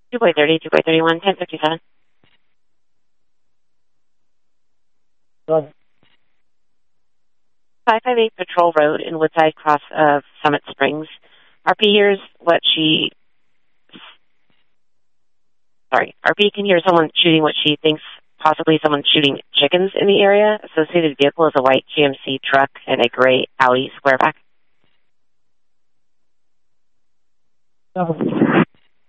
2.30, 2.31, 1057. Go ahead. 558 Patrol Road in Woodside, cross of Summit Springs. RP hears what she... Sorry. RP can hear someone shooting what she thinks possibly someone shooting chickens in the area. Associated vehicle is a white GMC truck and a gray Audi Squareback. Go.